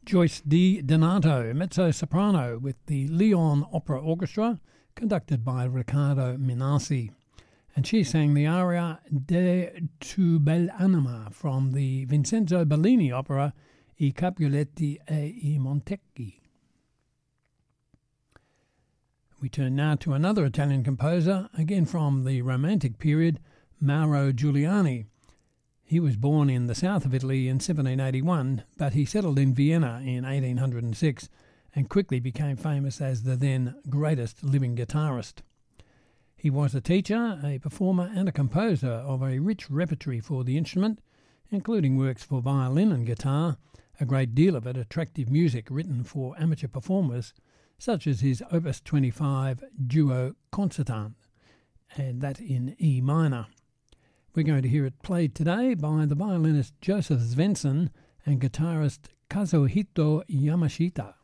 Joyce Di Donato, mezzo-soprano with the Lyon Opera Orchestra, conducted by Riccardo Minasi. And she sang the aria De tu bel anima from the Vincenzo Bellini opera I Capuletti e I Montecchi. We turn now to another Italian composer, again from the Romantic period, Mauro Giuliani. He was born in the south of Italy in 1781, but he settled in Vienna in 1806 and quickly became famous as the then greatest living guitarist. He was a teacher, a performer and a composer of a rich repertory for the instrument, including works for violin and guitar, a great deal of it attractive music written for amateur performers, such as his Opus 25 Duo Concertante, and that in E minor. We're going to hear it played today by the violinist Joseph Svensson and guitarist Kazuhito Yamashita.